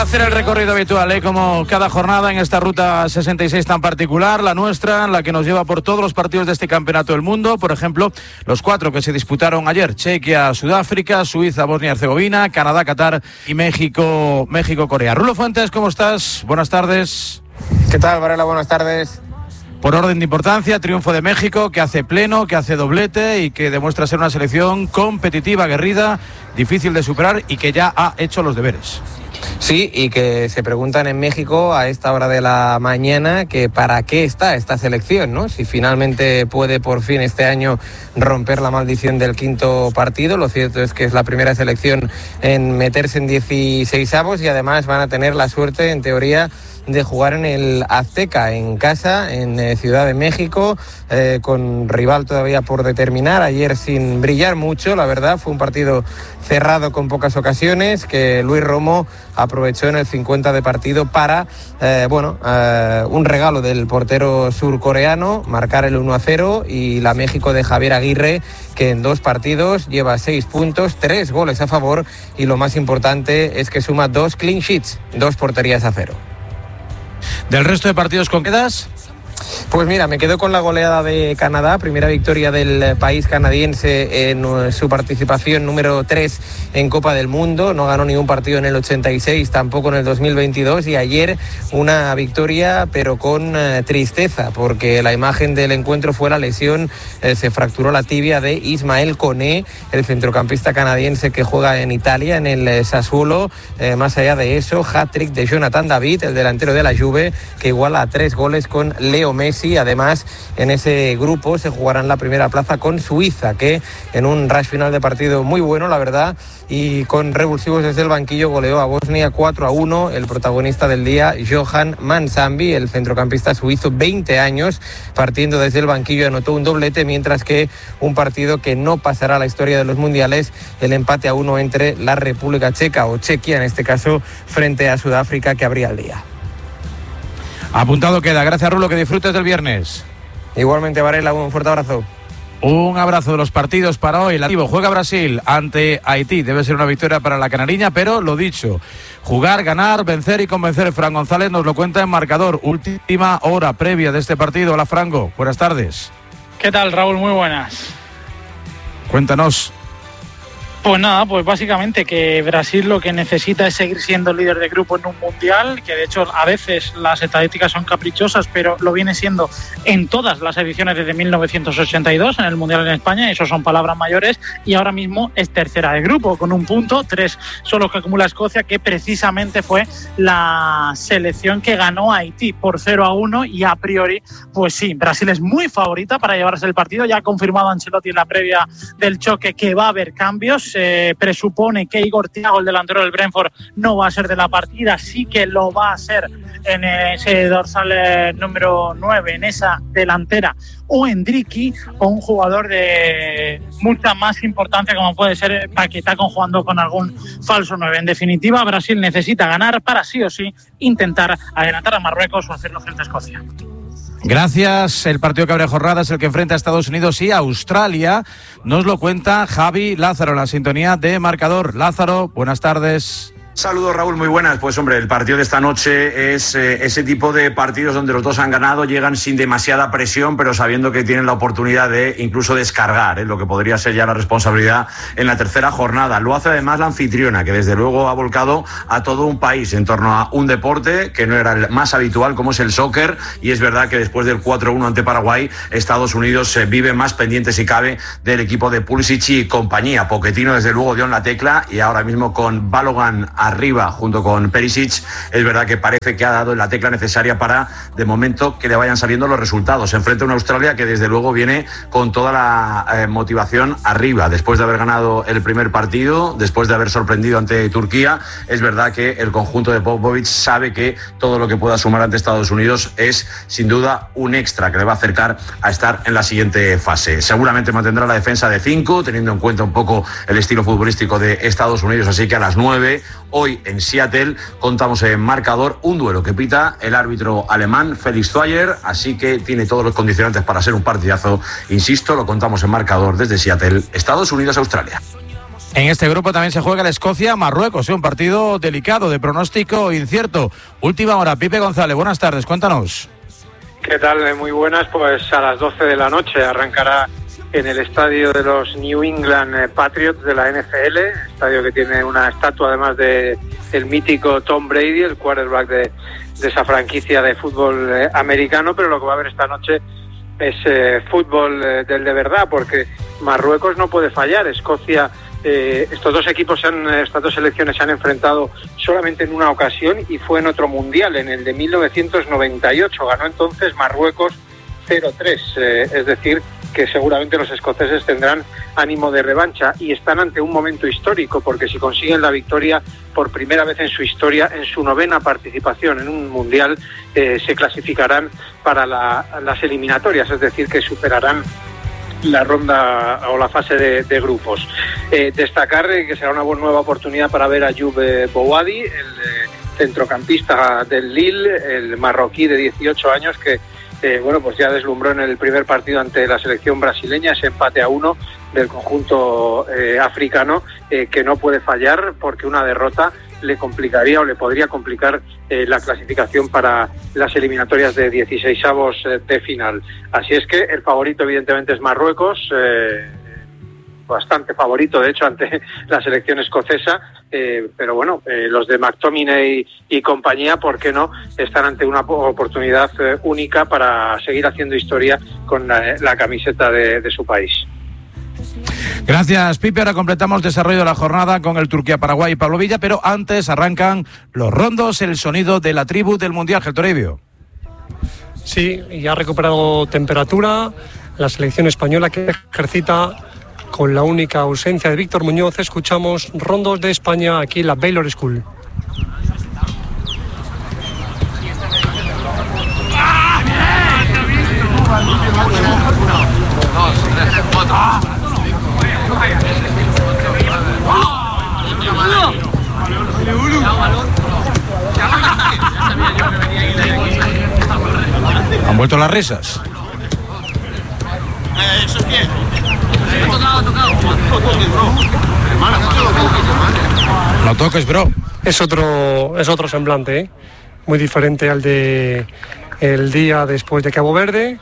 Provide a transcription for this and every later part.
Hacer el recorrido habitual, como cada jornada en esta ruta 66 tan particular, la nuestra, la que nos lleva por todos los partidos de este campeonato del mundo. Por ejemplo, los 4 que se disputaron ayer: Chequia, Sudáfrica, Suiza, Bosnia-Herzegovina, Canadá, Qatar y México, Corea. Rulo Fuentes, ¿cómo estás? Buenas tardes. ¿Qué tal, Varela? Buenas tardes. Por orden de importancia, triunfo de México, que hace pleno, que hace doblete y que demuestra ser una selección competitiva, aguerrida, difícil de superar y que ya ha hecho los deberes. Sí, y que se preguntan en México a esta hora de la mañana que para qué está esta selección, ¿no? Si finalmente puede por fin este año romper la maldición del quinto partido. Lo cierto es que es la primera selección en meterse en 16avos y además van a tener la suerte, en teoría, de jugar en el Azteca, en casa, en Ciudad de México, con rival todavía por determinar. Ayer sin brillar mucho, la verdad, fue un partido cerrado con pocas ocasiones, que Luis Romo aprovechó en el 50 de partido para, un regalo del portero surcoreano, marcar el 1-0, y la México de Javier Aguirre, que en 2 partidos lleva 6 puntos, 3 goles a favor, y lo más importante es que suma 2 clean sheets, 2 porterías a 0. ¿Del resto de partidos con qué das? Pues mira, me quedo con la goleada de Canadá, primera victoria del país canadiense en su participación número 3 en Copa del Mundo. No ganó ningún partido en el 86, tampoco en el 2022, y ayer una victoria pero con tristeza, porque la imagen del encuentro fue la lesión, se fracturó la tibia de Ismael Koné, el centrocampista canadiense que juega en Italia, en el Sassuolo. Más allá de eso, hat-trick de Jonathan David, el delantero de la Juve, que iguala a 3 goles con Leo Messi. Además, en ese grupo se jugarán la primera plaza con Suiza, que en un rush final de partido muy bueno, la verdad, y con revulsivos desde el banquillo, goleó a Bosnia 4-1 el protagonista del día, Johan Mansambi, el centrocampista suizo, 20 años, partiendo desde el banquillo, anotó un doblete, mientras que un partido que no pasará a la historia de los mundiales, el empate a 1 entre la República Checa, o Chequia en este caso, frente a Sudáfrica, que abría el día. Apuntado queda. Gracias, Rulo, que disfrutes del viernes. Igualmente, Varela, un fuerte abrazo. Un abrazo de los partidos para hoy. Juega Brasil ante Haití. Debe ser una victoria para la canariña, pero lo dicho, jugar, ganar, vencer y convencer. Fran González nos lo cuenta en marcador. Última hora previa de este partido. Hola, Franco. Buenas tardes. ¿Qué tal, Raúl? Muy buenas. Cuéntanos. Pues nada, pues básicamente que Brasil lo que necesita es seguir siendo líder de grupo en un mundial, que de hecho a veces las estadísticas son caprichosas, pero lo viene siendo en todas las ediciones desde 1982 en el mundial en España. Eso son palabras mayores, y ahora mismo es tercera de grupo con 1 punto, 3 son los que acumula Escocia, que precisamente fue la selección que ganó a Haití por 0-1, y a priori, pues sí, Brasil es muy favorita para llevarse el partido. Ya ha confirmado Ancelotti en la previa del choque que va a haber cambios. Se presupone que Igor Thiago, el delantero del Brentford, no va a ser de la partida, sí que lo va a ser en ese dorsal número 9, en esa delantera, o Endricky, o un jugador de mucha más importancia como puede ser Paquetá, jugando con algún falso 9. En definitiva, Brasil necesita ganar para sí o sí intentar adelantar a Marruecos o hacerlo frente a Escocia. Gracias. El partido que abre jornada es el que enfrenta a Estados Unidos y Australia. Nos lo cuenta Javi Lázaro en la sintonía de marcador. Lázaro, buenas tardes. Saludos, Raúl, muy buenas. Pues hombre, el partido de esta noche es ese tipo de partidos donde los dos han ganado, llegan sin demasiada presión, pero sabiendo que tienen la oportunidad de incluso descargar lo que podría ser ya la responsabilidad en la tercera jornada. Lo hace además la anfitriona, que desde luego ha volcado a todo un país en torno a un deporte que no era el más habitual, como es el soccer, y es verdad que después del 4-1 ante Paraguay, Estados Unidos vive más pendiente, si cabe, del equipo de Pulisic y compañía. Pochettino desde luego dio en la tecla, y ahora mismo con Balogun arriba junto con Perisic, es verdad que parece que ha dado la tecla necesaria para, de momento, que le vayan saliendo los resultados. Enfrenta a una Australia que desde luego viene con toda la motivación arriba, después de haber ganado el primer partido, después de haber sorprendido ante Turquía. Es verdad que el conjunto de Popovic sabe que todo lo que pueda sumar ante Estados Unidos es sin duda un extra que le va a acercar a estar en la siguiente fase. Seguramente mantendrá la defensa de 5, teniendo en cuenta un poco el estilo futbolístico de Estados Unidos, así que a las 9 hoy en Seattle contamos en marcador un duelo que pita el árbitro alemán Felix Zweier, así que tiene todos los condicionantes para ser un partidazo. Insisto, lo contamos en marcador desde Seattle, Estados Unidos, Australia. En este grupo también se juega el Escocia-Marruecos, un partido delicado, de pronóstico incierto. Última hora, Pipe González, buenas tardes, cuéntanos. ¿Qué tal? Muy buenas, pues a las 12 de la noche arrancará en el estadio de los New England Patriots de la NFL, estadio que tiene una estatua además de el mítico Tom Brady, el quarterback de esa franquicia de fútbol americano, pero lo que va a haber esta noche es fútbol del de verdad, porque Marruecos no puede fallar. Escocia, estos dos equipos, estas dos selecciones se han enfrentado solamente en una ocasión y fue en otro mundial, en el de 1998. Ganó entonces Marruecos 0-3, es decir, que seguramente los escoceses tendrán ánimo de revancha y están ante un momento histórico, porque si consiguen la victoria por primera vez en su historia, en su 9ª participación en un mundial, se clasificarán para las eliminatorias, es decir, que superarán la ronda o la fase de grupos. Destacar que será una nueva oportunidad para ver a Ayoub Bouadi, el centrocampista del Lille, el marroquí de 18 años que pues ya deslumbró en el primer partido ante la selección brasileña, ese empate a 1 del conjunto africano, que no puede fallar porque una derrota le complicaría o le podría complicar la clasificación para las eliminatorias de 16avos de final. Así es que el favorito evidentemente es Marruecos, bastante favorito de hecho ante la selección escocesa, pero bueno, los de McTominay y compañía, ¿por qué no?, están ante una oportunidad única para seguir haciendo historia con la camiseta de su país. Gracias, Pipe. Ahora completamos desarrollo de la jornada con el Turquía-Paraguay y Pablo Villa, pero antes arrancan los rondos, el sonido de la tribu del Mundial. Toribio. Sí, ya ha recuperado temperatura la selección española, que ejercita con la única ausencia de Víctor Muñoz. Escuchamos rondos de España aquí en la Baylor School. ¿Han vuelto las risas? No toques, bro. Es otro semblante, ¿eh? Muy diferente al de el día después de Cabo Verde.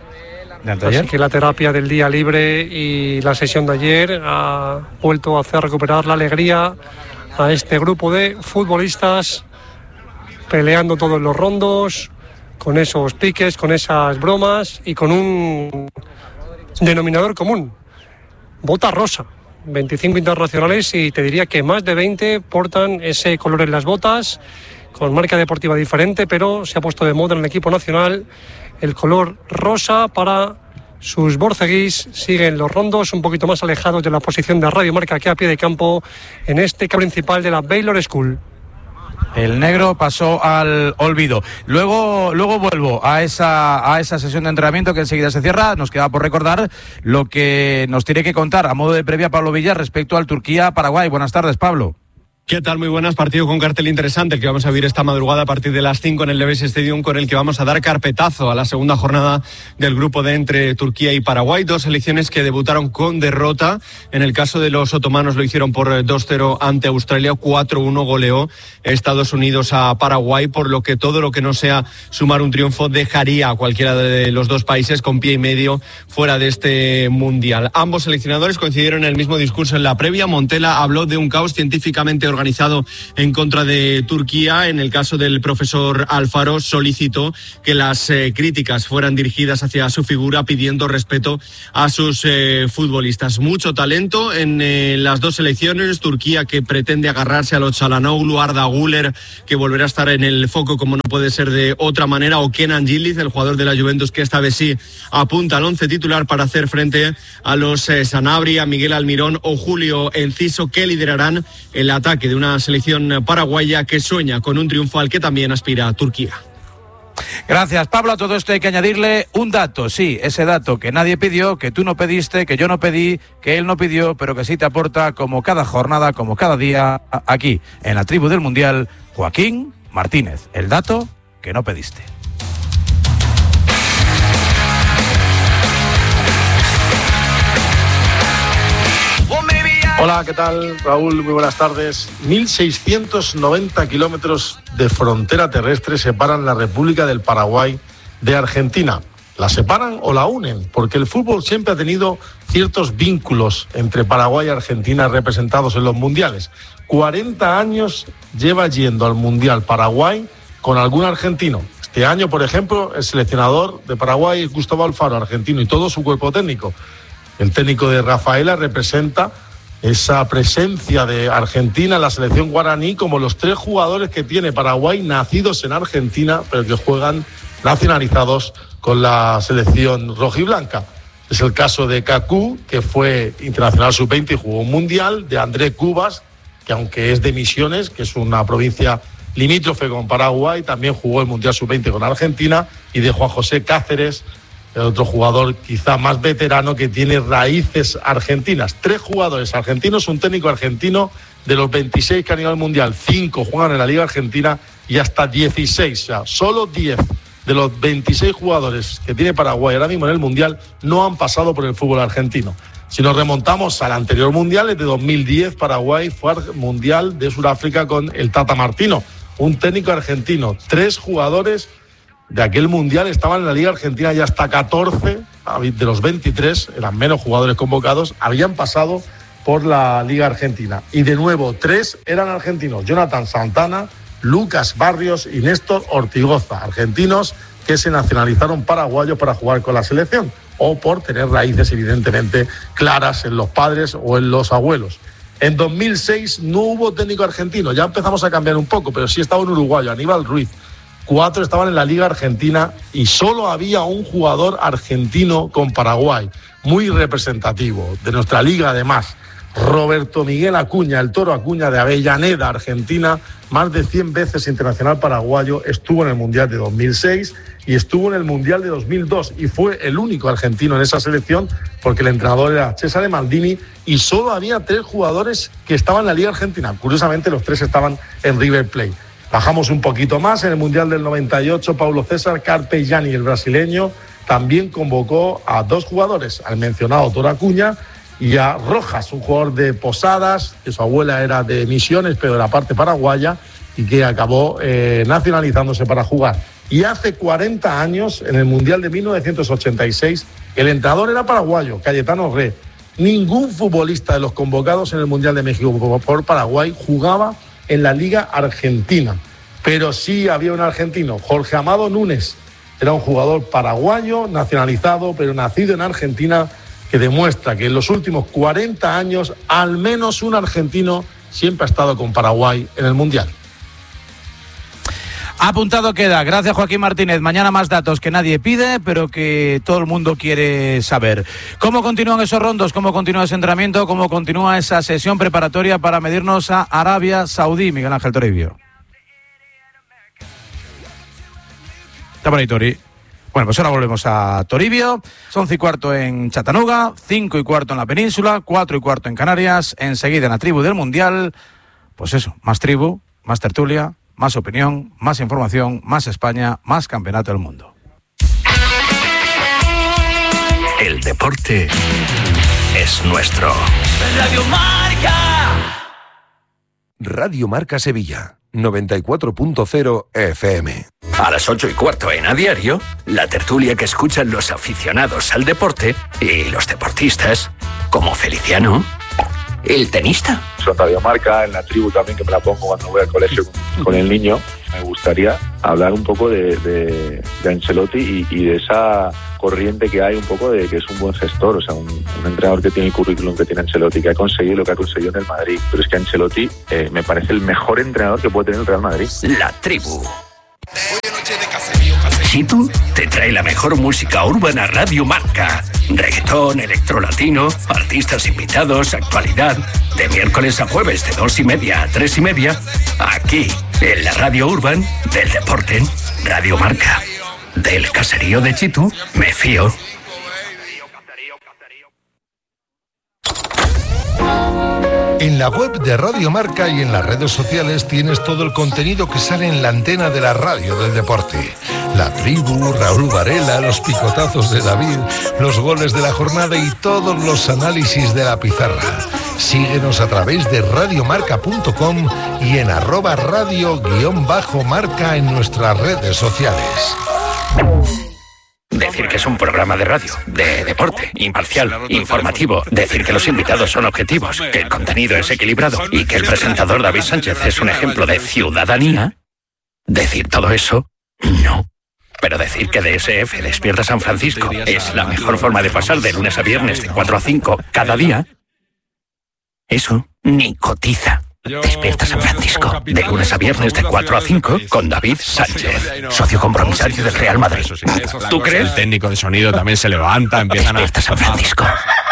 Así que la terapia del día libre y la sesión de ayer ha vuelto a hacer recuperar la alegría a este grupo de futbolistas, peleando todos los rondos, con esos piques, con esas bromas y con un denominador común: bota rosa. 25 internacionales y te diría que más de 20 portan ese color en las botas, con marca deportiva diferente, pero se ha puesto de moda en el equipo nacional el color rosa para sus borceguís. Siguen los rondos un poquito más alejados de la posición de Radio Marca, aquí a pie de campo en este campo principal de la Baylor School. El negro pasó al olvido. Luego vuelvo a esa sesión de entrenamiento que enseguida se cierra. Nos queda por recordar lo que nos tiene que contar a modo de previa Pablo Villar respecto al Turquía-Paraguay. Buenas tardes, Pablo. ¿Qué tal? Muy buenas. Partido con cartel interesante el que vamos a vivir esta madrugada a partir de las 5 en el Levi's Stadium, con el que vamos a dar carpetazo a la segunda jornada del grupo D entre Turquía y Paraguay. Dos selecciones que debutaron con derrota. En el caso de los otomanos lo hicieron por 2-0 ante Australia. 4-1 goleó Estados Unidos a Paraguay, por lo que todo lo que no sea sumar un triunfo dejaría a cualquiera de los dos países con pie y medio fuera de este mundial. Ambos seleccionadores coincidieron en el mismo discurso en la previa. Montela habló de un caos científicamente organizado en contra de Turquía. En el caso del profesor Alfaro, solicitó que las críticas fueran dirigidas hacia su figura, pidiendo respeto a sus futbolistas. Mucho talento en las dos selecciones. Turquía, que pretende agarrarse a los Çalhanoğlu, Arda Güler, que volverá a estar en el foco como no puede ser de otra manera, o Kenan Yıldız, el jugador de la Juventus, que esta vez sí apunta al 11 titular para hacer frente a los Sanabria, Miguel Almirón o Julio Enciso, que liderarán el ataque de una selección paraguaya que sueña con un triunfo al que también aspira Turquía. Gracias, Pablo. A todo esto hay que añadirle un dato, sí, ese dato que nadie pidió, que tú no pediste, que yo no pedí, que él no pidió, pero que sí te aporta como cada jornada, como cada día, aquí, en la tribu del Mundial, Joaquín Martínez. El dato que no pediste. Hola, ¿qué tal, Raúl? Muy buenas tardes. 1.690 kilómetros de frontera terrestre separan la República del Paraguay de Argentina. ¿La separan o la unen? Porque el fútbol siempre ha tenido ciertos vínculos entre Paraguay y Argentina representados en los mundiales. 40 años lleva yendo al Mundial Paraguay con algún argentino. Este año, por ejemplo, el seleccionador de Paraguay es Gustavo Alfaro, argentino, y todo su cuerpo técnico. El técnico de Rafaela representa esa presencia de Argentina en la selección guaraní, como los 3 jugadores que tiene Paraguay nacidos en Argentina, pero que juegan nacionalizados con la selección rojiblanca. Es el caso de Cacú, que fue internacional sub-20 y jugó un mundial, de André Cubas, que aunque es de Misiones, que es una provincia limítrofe con Paraguay, también jugó el mundial sub-20 con Argentina, y de Juan José Cáceres, otro jugador quizá más veterano que tiene raíces argentinas. 3 jugadores argentinos, un técnico argentino. De los 26 que han ido al Mundial, 5 juegan en la Liga Argentina y hasta 16, o sea, solo 10 de los 26 jugadores que tiene Paraguay ahora mismo en el Mundial no han pasado por el fútbol argentino. Si nos remontamos al anterior Mundial, desde 2010, Paraguay fue al Mundial de Sudáfrica con el Tata Martino, un técnico argentino. 3 jugadores de aquel Mundial estaban en la Liga Argentina y hasta 14 de los 23, eran menos jugadores convocados, habían pasado por la Liga Argentina. Y de nuevo, 3 eran argentinos: Jonathan Santana, Lucas Barrios y Néstor Ortigoza, argentinos que se nacionalizaron paraguayos para jugar con la selección, o por tener raíces evidentemente claras en los padres o en los abuelos. En 2006 no hubo técnico argentino, ya empezamos a cambiar un poco, pero sí estaba un uruguayo, Aníbal Ruiz. 4 estaban en la Liga Argentina y solo había un jugador argentino con Paraguay, muy representativo, de nuestra liga además, Roberto Miguel Acuña, el Toro Acuña de Avellaneda, Argentina, más de 100 veces internacional paraguayo, estuvo en el Mundial de 2006 y estuvo en el Mundial de 2002 y fue el único argentino en esa selección porque el entrenador era Cesare Maldini y solo había 3 jugadores que estaban en la Liga Argentina. Curiosamente los 3 estaban en River Plate. Bajamos un poquito más, en el Mundial del 98, Paulo César Carpegiani, el brasileño, también convocó a 2 jugadores, al mencionado Toro Acuña y a Rojas, un jugador de Posadas, que su abuela era de Misiones, pero de la parte paraguaya, y que acabó nacionalizándose para jugar. Y hace 40 años, en el Mundial de 1986, el entrenador era paraguayo, Cayetano Re. Ningún futbolista de los convocados en el Mundial de México por Paraguay jugaba en la Liga Argentina, pero sí había un argentino, Jorge Amado Núñez, era un jugador paraguayo, nacionalizado, pero nacido en Argentina, que demuestra que en los últimos 40 años al menos un argentino siempre ha estado con Paraguay en el Mundial. Apuntado queda. Gracias, Joaquín Martínez. Mañana más datos que nadie pide, pero que todo el mundo quiere saber. ¿Cómo continúan esos rondos? ¿Cómo continúa ese entrenamiento? ¿Cómo continúa esa sesión preparatoria para medirnos a Arabia Saudí? Miguel Ángel Toribio. Está por ahí, Tori. Bueno, pues ahora volvemos a Toribio. Son 11:15 en Chattanooga, 5:15 en la península, 4:15 en Canarias. Enseguida en la tribu del Mundial. Pues eso, más tribu, más tertulia, más opinión, más información, más España, más campeonato del mundo. El deporte es nuestro. Radio Marca. Radio Marca Sevilla, 94.0 FM. A las 8:15 en A Diario, la tertulia que escuchan los aficionados al deporte y los deportistas, como Feliciano, el tenista. Son Radio Marca, en la tribu también, que me la pongo cuando voy al colegio con el niño. Me gustaría hablar un poco de Ancelotti y de esa corriente que hay un poco de que es un buen gestor, o sea, un entrenador que tiene el currículum que tiene Ancelotti, que ha conseguido lo que ha conseguido en el Madrid. Pero es que Ancelotti me parece el mejor entrenador que puede tener el Real Madrid. La tribu. Chitu te trae la mejor música urbana Radio Marca. Reggaetón, electrolatino, artistas invitados, actualidad. De miércoles a jueves de 2:30 a 3:30. Aquí, en la radio urban del deporte. Radio Marca. Del caserío de Chitu, me fío. En la web de Radio Marca y en las redes sociales tienes todo el contenido que sale en la antena de la radio del deporte. La tribu, Raúl Varela, los picotazos de David, los goles de la jornada y todos los análisis de la pizarra. Síguenos a través de radiomarca.com y en @radio_marca en nuestras redes sociales. Decir que es un programa de radio, de deporte, imparcial, informativo. Decir que los invitados son objetivos, que el contenido es equilibrado y que el presentador David Sánchez es un ejemplo de ciudadanía. Decir todo eso, no. Pero decir que DSF Despierta San Francisco es la mejor forma de pasar de lunes a viernes de 4 a 5 cada día, eso ni cotiza. Despierta San Francisco, de lunes a viernes de 4 a 5 con David Sánchez, socio compromisario del Real Madrid. ¿Tú crees? El técnico de sonido también se levanta, empiezan Despierta San Francisco.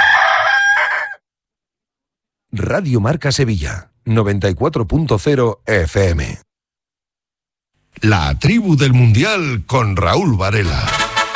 Radio Marca Sevilla, 94.0 FM. La tribu del Mundial con Raúl Varela.